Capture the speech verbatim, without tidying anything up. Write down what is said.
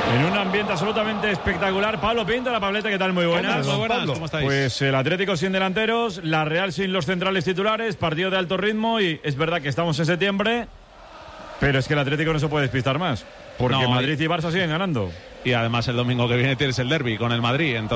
En un ambiente absolutamente espectacular. Pablo Pinto, la Pableta, ¿qué tal? Muy buenas. Muy buenas, ¿cómo estáis? Pues el Atlético sin delanteros, la Real sin los centrales titulares, partido de alto ritmo y es verdad que estamos en septiembre, pero es que el Atlético no se puede despistar más, porque No, Madrid y Barça siguen ganando. Y además el domingo que viene tienes el derbi con el Madrid, entonces